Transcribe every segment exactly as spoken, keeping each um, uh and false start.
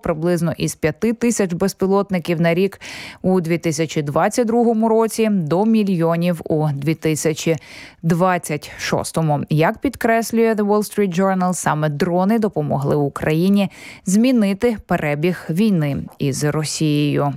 приблизно із п'яти тисяч безпілотників на рік у дві тисячі двадцять другому році до мільйонів у дві тисячі двадцять шостому. Як підкреслює The Wall Street Journal, саме дрони допомогли Україні змінити перебіг війни із Росією.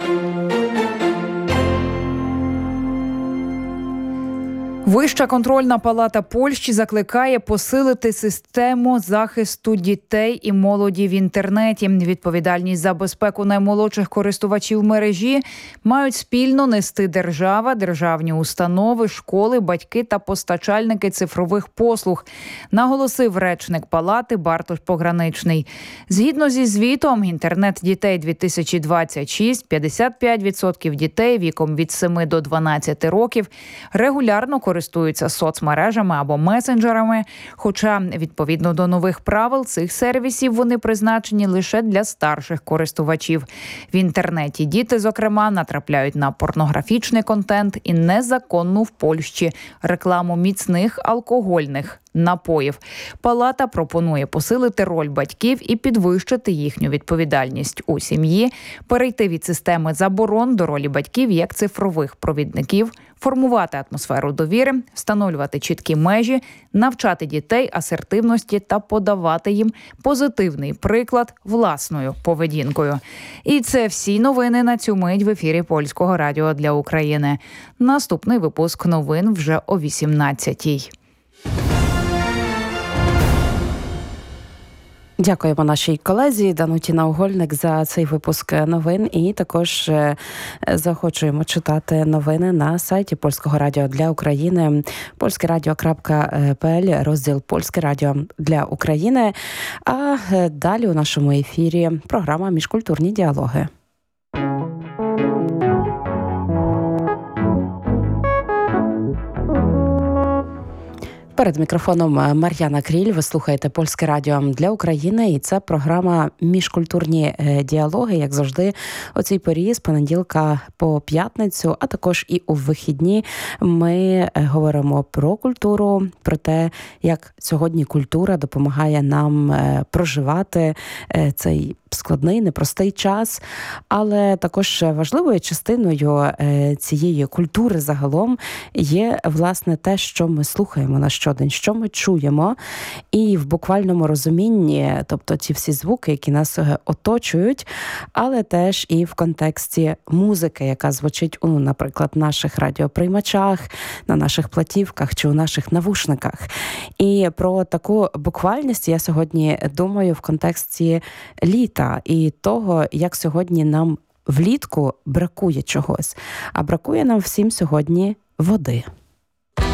Вища контрольна палата Польщі закликає посилити систему захисту дітей і молоді в інтернеті. Відповідальність за безпеку наймолодших користувачів мережі мають спільно нести держава, державні установи, школи, батьки та постачальники цифрових послуг, наголосив речник палати Бартош Пограничний. Згідно зі звітом «Інтернет дітей дві тисячі двадцять шість», п'ятдесят п'ять відсотків дітей віком від семи до дванадцяти років регулярно користуються користуються соцмережами або месенджерами, хоча, відповідно до нових правил, цих сервісів вони призначені лише для старших користувачів. В інтернеті діти, зокрема, натрапляють на порнографічний контент і незаконну в Польщі рекламу міцних алкогольних напоїв. Палата пропонує посилити роль батьків і підвищити їхню відповідальність у сім'ї, перейти від системи заборон до ролі батьків як цифрових провідників, формувати атмосферу довіри, встановлювати чіткі межі, навчати дітей асертивності та подавати їм позитивний приклад власною поведінкою. І це всі новини на цю мить в ефірі Польського радіо для України. Наступний випуск новин вже о вісімнадцятій. Дякуємо нашій колезі Дануті Наугольник за цей випуск новин. І також захочуємо читати новини на сайті Польського радіо для України, польське радіо крапка пе ел, розділ «Польське радіо для України». А далі у нашому ефірі програма «Міжкультурні діалоги». Перед мікрофоном Мар'яна Кріль. Ви слухаєте Польське радіо для України, і це програма «Міжкультурні діалоги», як завжди, о цій порі з понеділка по п'ятницю, а також і у вихідні ми говоримо про культуру, про те, як сьогодні культура допомагає нам проживати цей складний, непростий час, але також важливою частиною цієї культури загалом є, власне, те, що ми слухаємо на щодень, що ми чуємо, і в буквальному розумінні, тобто ці всі звуки, які нас оточують, але теж і в контексті музики, яка звучить у, наприклад, наших радіоприймачах, на наших платівках чи у наших навушниках. І про таку буквальність я сьогодні думаю в контексті літа і того, як сьогодні нам влітку бракує чогось. А бракує нам всім сьогодні води.